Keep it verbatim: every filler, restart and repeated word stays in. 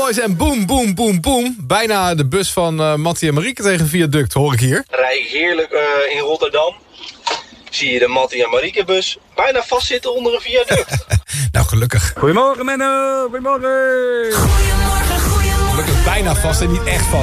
Boys en boom, boom, boom, boom. Bijna de bus van uh, Mattie en Marieke tegen Viaduct, hoor ik hier. Rij heerlijk uh, in Rotterdam. Zie je de Mattie en Marieke bus bijna vastzitten onder een viaduct. Nou, gelukkig. Goedemorgen, Menno. Goedemorgen. Goedemorgen, goedemorgen. Gelukkig bijna vast en niet echt vast.